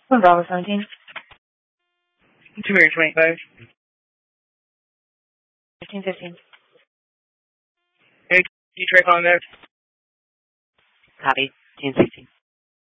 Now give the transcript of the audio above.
Bravo 17. 225. 1515. Hey, you try calling there? Copy. 1016.